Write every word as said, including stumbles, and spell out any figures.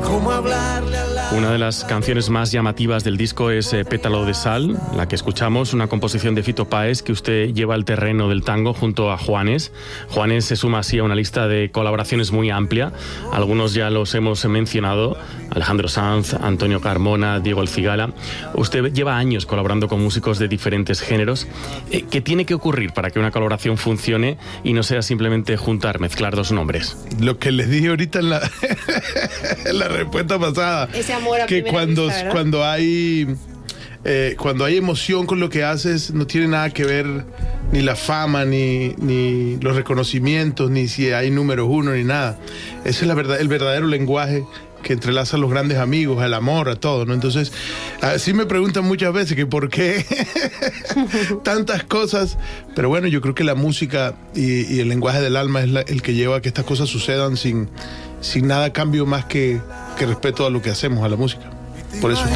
cómo hablarle a la... Una de las canciones más llamativas del disco es eh, Pétalo de Sal, la que escuchamos, una composición de Fito Páez que usted lleva al terreno del tango junto a Juanes. Juanes se suma así a una lista de colaboraciones muy amplia. Algunos ya los hemos mencionado: Alejandro Sanz, Antonio Carmona, Diego El Cigala. Usted lleva años colaborando con músicos de diferentes géneros. Eh, ¿Qué tiene que ocurrir para que una colaboración funcione y no sea simplemente juntar, mezclar dos nombres? Lo que les dije ahorita en la, en la respuesta pasada. Ese amor a que primera cuando, vista, ¿verdad? cuando hay eh, cuando hay emoción con lo que haces, no tiene nada que ver ni la fama, ni, ni los reconocimientos, ni si hay números uno, ni nada. Ese es la verdad, el verdadero lenguaje que entrelaza a los grandes amigos, al amor, a todo, ¿no? Entonces, así me preguntan muchas veces que por qué tantas cosas, pero bueno, yo creo que la música y, y el lenguaje del alma es la, el que lleva a que estas cosas sucedan sin, sin nada a cambio más que, que respeto a lo que hacemos, a la música. Por eso